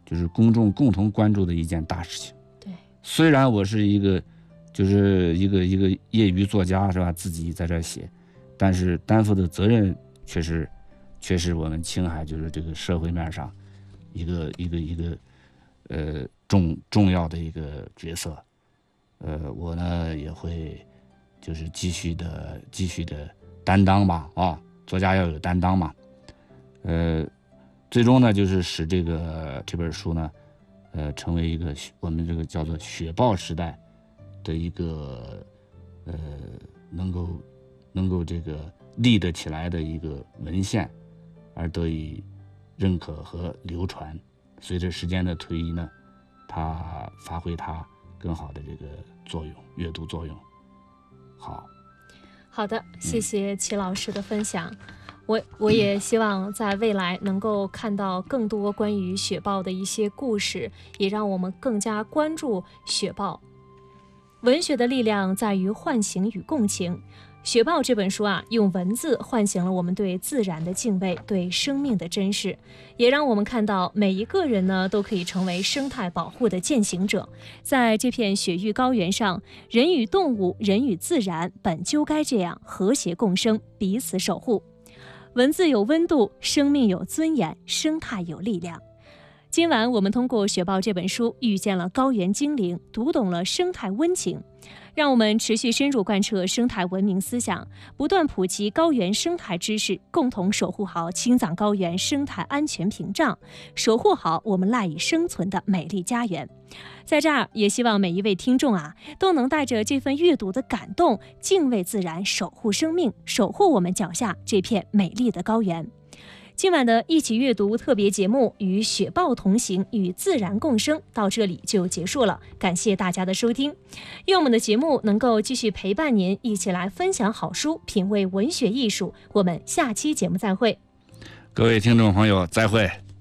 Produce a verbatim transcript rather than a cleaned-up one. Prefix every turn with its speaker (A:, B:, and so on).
A: 就是公众共同关注的一件大事情。
B: 对，
A: 虽然我是一个就是一个一个业余作家是吧，自己在这写，但是担负的责任却是却是我们青海就是这个社会面上一个一个一个呃重重要的一个角色。呃，我呢也会就是继续的继续的担当吧，啊，作家要有担当嘛。呃，最终呢就是使这个这本书呢，呃，成为一个我们这个叫做雪豹时代的一个呃能够能够这个立得起来的一个文献，而得以认可和流传。随着时间的推移呢，它发挥它更好的这个作用，阅读作用。好，
B: 好的，谢谢齐老师的分享。嗯、我我也希望在未来能够看到更多关于雪豹的一些故事，也让我们更加关注雪豹。文学的力量在于唤醒与共情。雪豹这本书啊，用文字唤醒了我们对自然的敬畏，对生命的珍视，也让我们看到每一个人呢都可以成为生态保护的践行者。在这片雪域高原上，人与动物、人与自然本就该这样和谐共生，彼此守护。文字有温度，生命有尊严，生态有力量。今晚我们通过《雪豹》这本书，遇见了高原精灵，读懂了生态温情。让我们持续深入贯彻生态文明思想，不断普及高原生态知识，共同守护好青藏高原生态安全屏障，守护好我们赖以生存的美丽家园。在这儿，也希望每一位听众啊，都能带着这份阅读的感动，敬畏自然，守护生命，守护我们脚下这片美丽的高原。今晚的一起阅读特别节目与雪豹同行，与自然共生到这里就结束了，感谢大家的收听。愿我们的节目能够继续陪伴您，一起来分享好书，品味文学艺术。我们下期节目再会。
A: 各位听众朋友，再会。